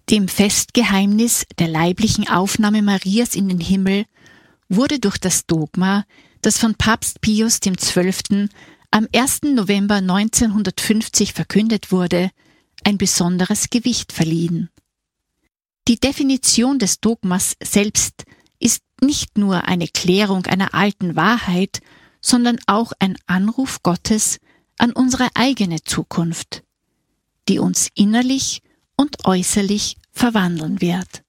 Dem Festgeheimnis der leiblichen Aufnahme Marias in den Himmel wurde durch das Dogma, das von Papst Pius XII. Am 1. November 1950 verkündet wurde, ein besonderes Gewicht verliehen. Die Definition des Dogmas selbst ist nicht nur eine Klärung einer alten Wahrheit, sondern auch ein Anruf Gottes an unsere eigene Zukunft, die uns innerlich und äußerlich verwandeln wird.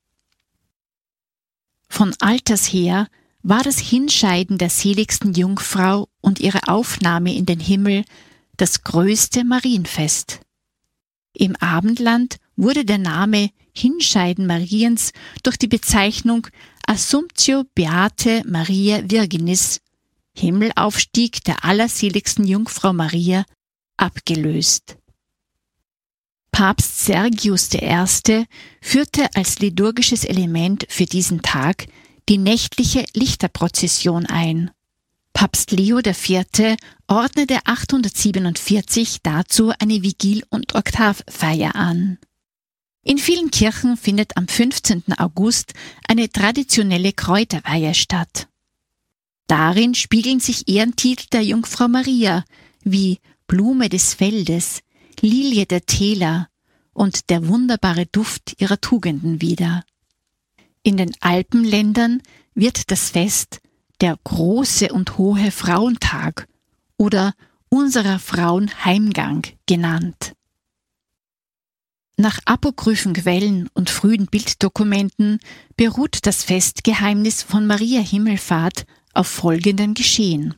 Von alters her war das Hinscheiden der seligsten Jungfrau und ihre Aufnahme in den Himmel das größte Marienfest. Im Abendland wurde der Name Hinscheiden Mariens durch die Bezeichnung Assumptio Beate Mariae Virginis, Himmelaufstieg der allerseligsten Jungfrau Maria, abgelöst. Papst Sergius I. führte als liturgisches Element für diesen Tag die nächtliche Lichterprozession ein. Papst Leo IV. Ordnete 847 dazu eine Vigil- und Oktavfeier an. In vielen Kirchen findet am 15. August eine traditionelle Kräuterweihe statt. Darin spiegeln sich Ehrentitel der Jungfrau Maria wie Blume des Feldes, Lilie der Täler und der wunderbare Duft ihrer Tugenden wider. In den Alpenländern wird das Fest der große und hohe Frauentag oder unserer Frauen Heimgang genannt. Nach apokryphen Quellen und frühen Bilddokumenten beruht das Festgeheimnis von Maria Himmelfahrt auf folgendem Geschehen.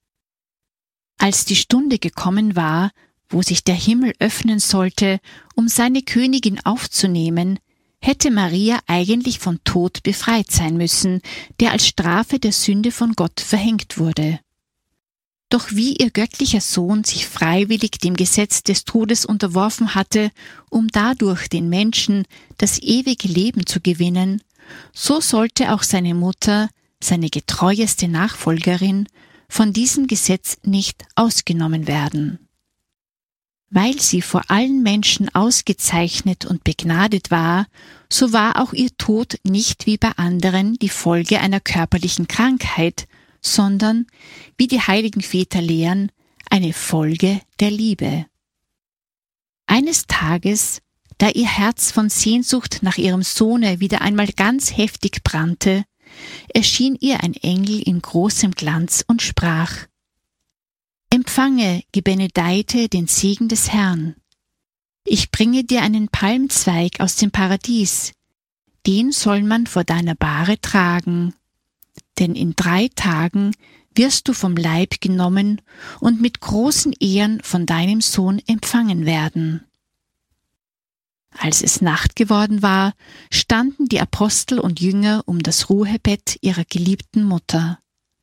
Als die Stunde gekommen war, wo sich der Himmel öffnen sollte, um seine Königin aufzunehmen, hätte Maria eigentlich vom Tod befreit sein müssen, der als Strafe der Sünde von Gott verhängt wurde. Doch wie ihr göttlicher Sohn sich freiwillig dem Gesetz des Todes unterworfen hatte, um dadurch den Menschen das ewige Leben zu gewinnen, so sollte auch seine Mutter, seine getreueste Nachfolgerin, von diesem Gesetz nicht ausgenommen werden. Weil sie vor allen Menschen ausgezeichnet und begnadet war, so war auch ihr Tod nicht wie bei anderen die Folge einer körperlichen Krankheit, sondern, wie die heiligen Väter lehren, eine Folge der Liebe. Eines Tages, da ihr Herz von Sehnsucht nach ihrem Sohne wieder einmal ganz heftig brannte, erschien ihr ein Engel in großem Glanz und sprach: Empfange, gebenedeite, den Segen des Herrn. Ich bringe dir einen Palmzweig aus dem Paradies, den soll man vor deiner Bahre tragen. Denn in 3 Tagen wirst du vom Leib genommen und mit großen Ehren von deinem Sohn empfangen werden. Als es Nacht geworden war, standen die Apostel und Jünger um das Ruhebett ihrer geliebten Mutter.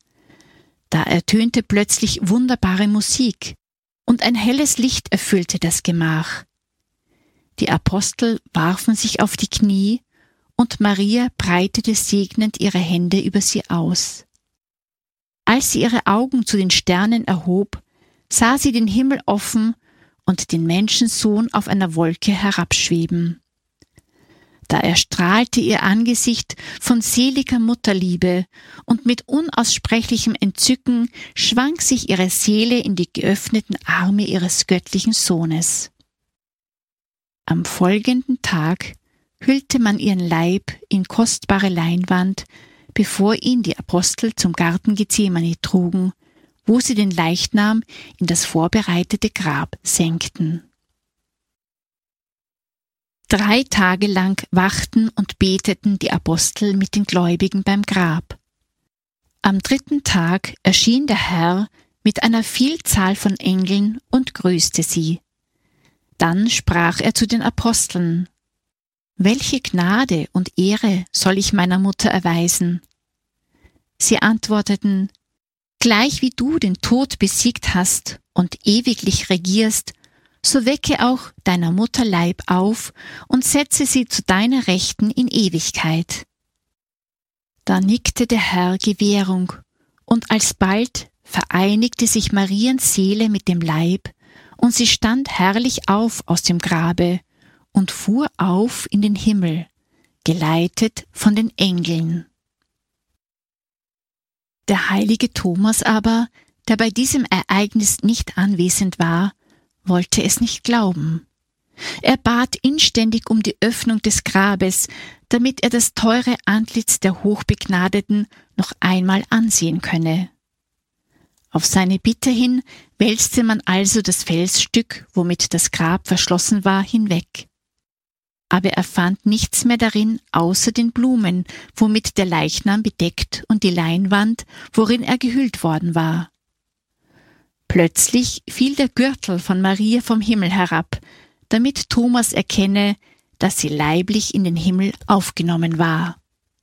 Da ertönte plötzlich wunderbare Musik, und ein helles Licht erfüllte das Gemach. Die Apostel warfen sich auf die Knie, und Maria breitete segnend ihre Hände über sie aus. Als sie ihre Augen zu den Sternen erhob, sah sie den Himmel offen und den Menschensohn auf einer Wolke herabschweben. Da erstrahlte ihr Angesicht von seliger Mutterliebe, und mit unaussprechlichem Entzücken schwang sich ihre Seele in die geöffneten Arme ihres göttlichen Sohnes. Am folgenden Tag hüllte man ihren Leib in kostbare Leinwand, bevor ihn die Apostel zum Garten Gethsemane trugen, wo sie den Leichnam in das vorbereitete Grab senkten. 3 Tage lang wachten und beteten die Apostel mit den Gläubigen beim Grab. Am 3. Tag erschien der Herr mit einer Vielzahl von Engeln und grüßte sie. Dann sprach er zu den Aposteln: Welche Gnade und Ehre soll ich meiner Mutter erweisen? Sie antworteten: Gleich wie du den Tod besiegt hast und ewiglich regierst, so wecke auch deiner Mutter Leib auf und setze sie zu deiner Rechten in Ewigkeit. Da nickte der Herr Gewährung, und alsbald vereinigte sich Mariens Seele mit dem Leib, und sie stand herrlich auf aus dem Grabe, und fuhr auf in den Himmel, geleitet von den Engeln. Der heilige Thomas aber, der bei diesem Ereignis nicht anwesend war, wollte es nicht glauben. Er bat inständig um die Öffnung des Grabes, damit er das teure Antlitz der Hochbegnadeten noch einmal ansehen könne. Auf seine Bitte hin wälzte man also das Felsstück, womit das Grab verschlossen war, hinweg. Aber er fand nichts mehr darin, außer den Blumen, womit der Leichnam bedeckt und die Leinwand, worin er gehüllt worden war. Plötzlich fiel der Gürtel von Maria vom Himmel herab, damit Thomas erkenne, dass sie leiblich in den Himmel aufgenommen war.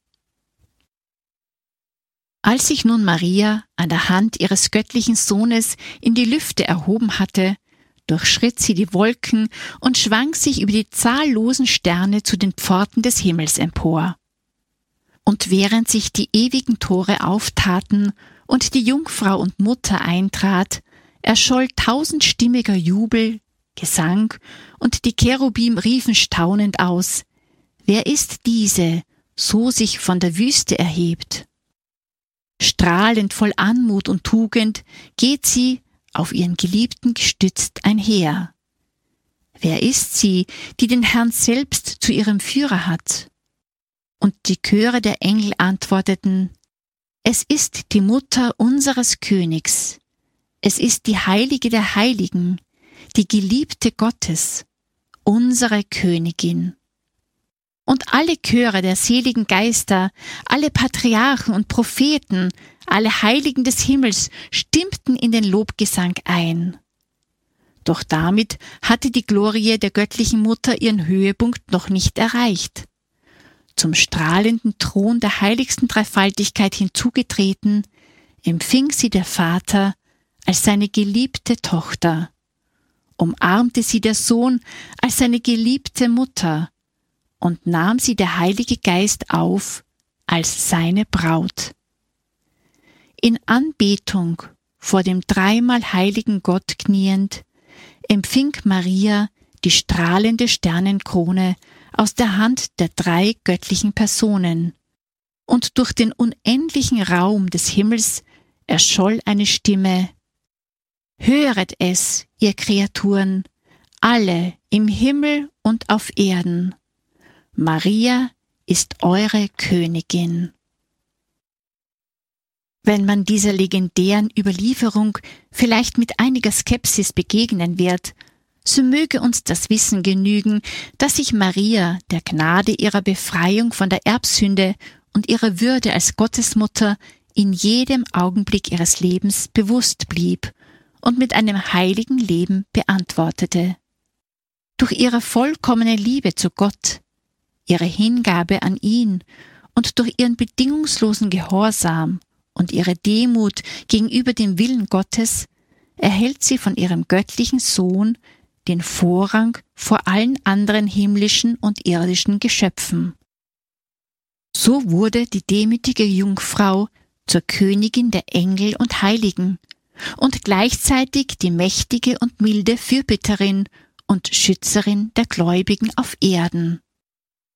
Als sich nun Maria an der Hand ihres göttlichen Sohnes in die Lüfte erhoben hatte, durchschritt sie die Wolken und schwang sich über die zahllosen Sterne zu den Pforten des Himmels empor. Und während sich die ewigen Tore auftaten und die Jungfrau und Mutter eintrat, erscholl tausendstimmiger Jubel, Gesang, und die Cherubim riefen staunend aus: Wer ist diese, so sich von der Wüste erhebt? Strahlend voll Anmut und Tugend geht sie, auf ihren Geliebten gestützt, einher. Wer ist sie, die den Herrn selbst zu ihrem Führer hat? Und die Chöre der Engel antworteten: Es ist die Mutter unseres Königs. Es ist die Heilige der Heiligen, die Geliebte Gottes, unsere Königin. Und alle Chöre der seligen Geister, alle Patriarchen und Propheten, alle Heiligen des Himmels stimmten in den Lobgesang ein. Doch damit hatte die Glorie der göttlichen Mutter ihren Höhepunkt noch nicht erreicht. Zum strahlenden Thron der heiligsten Dreifaltigkeit hinzugetreten, empfing sie der Vater als seine geliebte Tochter, umarmte sie der Sohn als seine geliebte Mutter und nahm sie der Heilige Geist auf als seine Braut. In Anbetung vor dem dreimal heiligen Gott kniend, empfing Maria die strahlende Sternenkrone aus der Hand der drei göttlichen Personen, und durch den unendlichen Raum des Himmels erscholl eine Stimme: Höret es, ihr Kreaturen, alle im Himmel und auf Erden. Maria ist eure Königin. Wenn man dieser legendären Überlieferung vielleicht mit einiger Skepsis begegnen wird, so möge uns das Wissen genügen, dass sich Maria der Gnade ihrer Befreiung von der Erbsünde und ihrer Würde als Gottesmutter in jedem Augenblick ihres Lebens bewusst blieb und mit einem heiligen Leben beantwortete. Durch ihre vollkommene Liebe zu Gott, ihre Hingabe an ihn und durch ihren bedingungslosen Gehorsam und ihre Demut gegenüber dem Willen Gottes erhält sie von ihrem göttlichen Sohn den Vorrang vor allen anderen himmlischen und irdischen Geschöpfen. So wurde die demütige Jungfrau zur Königin der Engel und Heiligen und gleichzeitig die mächtige und milde Fürbitterin und Schützerin der Gläubigen auf Erden.